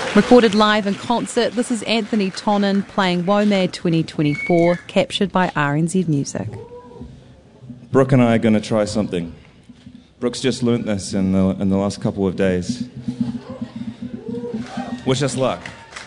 Recorded live in concert, this is Anthony Tonnon playing WOMAD 2024, captured by RNZ Music. Brooke and I are going to try something. Brooke's just learnt this in the last couple of days. Wish us luck.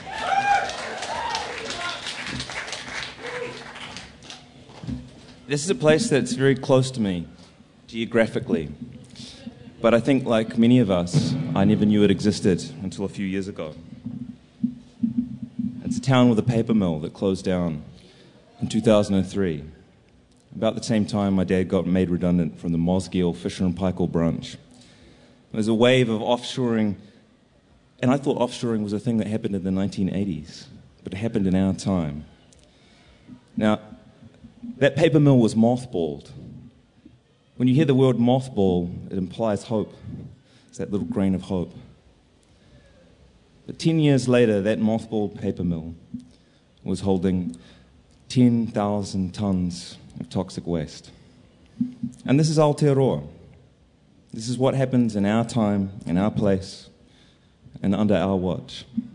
This is a place that's very close to me, geographically. But I think, like many of us, I never knew it existed until a few years ago. It's a town with a paper mill that closed down in 2003. About the same time, my dad got made redundant from the Mosgiel Fisher and Paykel branch. There's a wave of offshoring, and I thought offshoring was a thing that happened in the 1980s, but it happened in our time. Now, that paper mill was mothballed. When you hear the word mothball, it implies hope. It's that little grain of hope. But 10 years later, that mothballed paper mill was holding 10,000 tons of toxic waste. And this is Aotearoa. This is what happens in our time, in our place, and under our watch.